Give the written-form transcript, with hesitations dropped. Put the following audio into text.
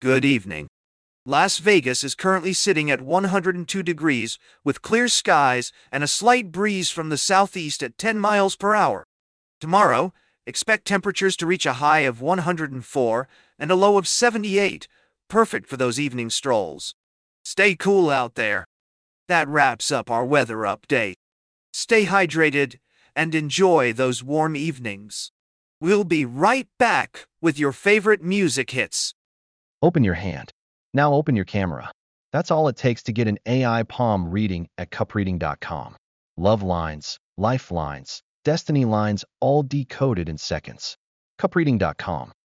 Good evening. Las Vegas is currently sitting at 102 degrees with clear skies and a slight breeze from the southeast at 10 miles per hour. Tomorrow, expect temperatures to reach a high of 104 and a low of 78, perfect for those evening strolls. Stay cool out there. That wraps up our weather update. Stay hydrated and enjoy those warm evenings. We'll be right back with your favorite music hits. Open your hand. Now open your camera. That's all it takes to get an AI palm reading at cupreading.com. Love lines, lifelines, destiny lines, all decoded in seconds. Cupreading.com.